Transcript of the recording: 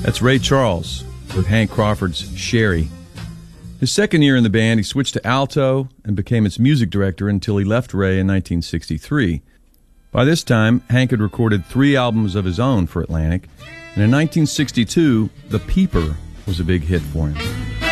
That's Ray Charles with Hank Crawford's Sherry. His second year in the band, he switched to alto and became its music director until he left Ray in 1963. By this time, Hank had recorded 3 albums of his own for Atlantic, and in 1962, The Peeper was a big hit for him.